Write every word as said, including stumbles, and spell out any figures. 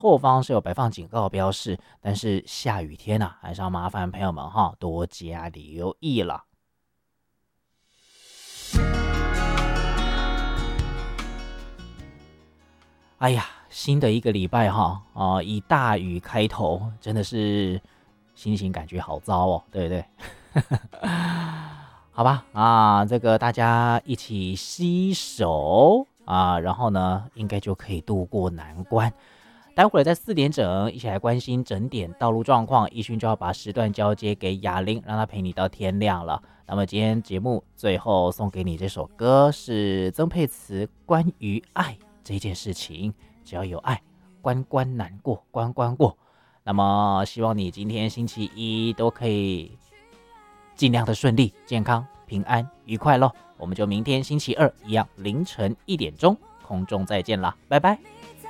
后方是有摆放警告标示，但是下雨天啊，还是要麻烦朋友们哈多加留意了。哎呀，新的一个礼拜哈，啊、呃，以大雨开头，真的是心情感觉好糟哦，对不对？好吧，啊，这个大家一起洗手啊，然后呢，应该就可以度过难关。待会儿在四点整，一起来关心整点道路状况。一勋就要把时段交接给雅玲，让她陪你到天亮了。那么今天节目最后送给你这首歌是曾沛慈关于爱这件事情，只要有爱，关关难过关关过。那么希望你今天星期一都可以尽量的顺利、健康、平安、愉快咯。我们就明天星期二一样凌晨一点钟空中再见啦，拜拜。